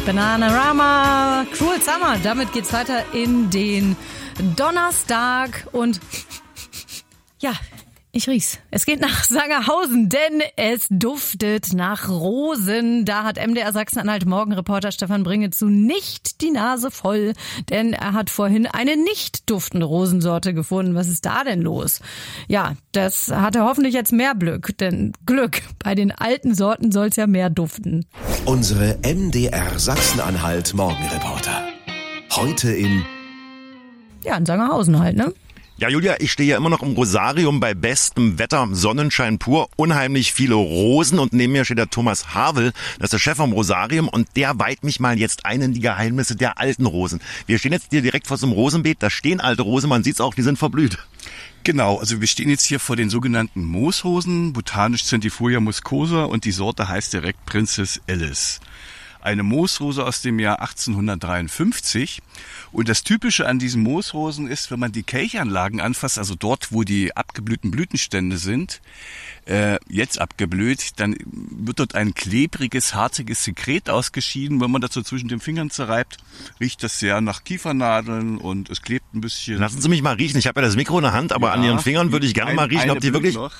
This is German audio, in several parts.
Bananarama, Cruel Summer. Damit geht's weiter in den Donnerstag und ja, ich riech's. Es geht nach Sangerhausen, denn es duftet nach Rosen. Da hat MDR Sachsen-Anhalt Morgenreporter Stefan Bringezu nicht die Nase voll, denn er hat vorhin eine nicht duftende Rosensorte gefunden. Was ist da denn los? Ja, das hatte hoffentlich jetzt mehr Glück, denn Glück, bei den alten Sorten soll's ja mehr duften. Unsere MDR Sachsen-Anhalt Morgenreporter. Heute in Sangerhausen halt, ne? Ja, Julia, ich stehe ja immer noch im Rosarium bei bestem Wetter, Sonnenschein pur, unheimlich viele Rosen und neben mir steht der Thomas Havel, das ist der Chef vom Rosarium und der weiht mich mal jetzt ein in die Geheimnisse der alten Rosen. Wir stehen jetzt hier direkt vor so einem Rosenbeet, da stehen alte Rosen, man sieht's auch, die sind verblüht. Genau, also wir stehen jetzt hier vor den sogenannten Moosrosen, botanisch Centifolia muscosa und die Sorte heißt direkt Princess Alice. Eine Moosrose aus dem Jahr 1853. Und das Typische an diesen Moosrosen ist, wenn man die Kelchanlagen anfasst, also dort, wo die abgeblühten Blütenstände sind, jetzt abgeblüht, dann wird dort ein klebriges, harziges Sekret ausgeschieden. Wenn man das so zwischen den Fingern zerreibt, riecht das sehr nach Kiefernadeln und es klebt ein bisschen. Lassen Sie mich mal riechen. Ich habe ja das Mikro in der Hand, aber ja, an Ihren Fingern würde ich gerne mal riechen, ob die wirklich... Noch.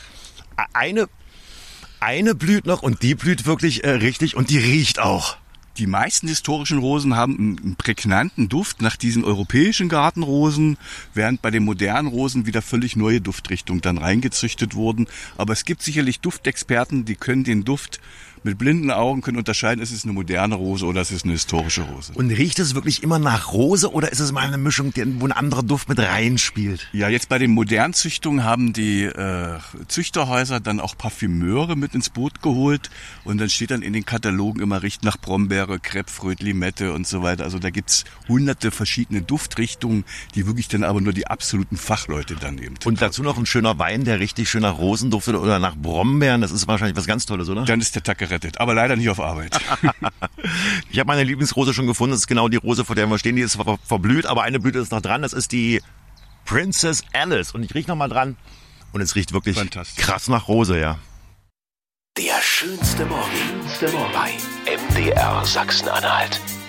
Eine blüht noch und die blüht wirklich richtig und die riecht auch. Die meisten historischen Rosen haben einen prägnanten Duft nach diesen europäischen Gartenrosen, während bei den modernen Rosen wieder völlig neue Duftrichtungen dann reingezüchtet wurden. Aber es gibt sicherlich Duftexperten, die können den Duft mit blinden Augen können unterscheiden, ist es eine moderne Rose oder ist es eine historische Rose. Und riecht es wirklich immer nach Rose oder ist es mal eine Mischung, wo ein anderer Duft mit reinspielt? Ja, jetzt bei den modernen Züchtungen haben die Züchterhäuser dann auch Parfümeure mit ins Boot geholt und dann steht dann in den Katalogen immer, riecht nach Brombeere, Krebsfrüt, Limette und so weiter. Also da gibt's hunderte verschiedene Duftrichtungen, die wirklich dann aber nur die absoluten Fachleute dann eben. Und dazu noch ein schöner Wein, der richtig schön nach Rosen duftet oder nach Brombeeren. Das ist wahrscheinlich was ganz Tolles, oder? Dann ist der Tag gerettet, aber leider nicht auf Arbeit. Ich habe meine Lieblingsrose schon gefunden. Das ist genau die Rose, vor der wir stehen. Die ist verblüht, aber eine Blüte ist noch dran. Das ist die Princess Alice. Und ich rieche noch mal dran. Und es riecht wirklich krass nach Rose, ja. Der schönste Morgen bei MDR Sachsen-Anhalt.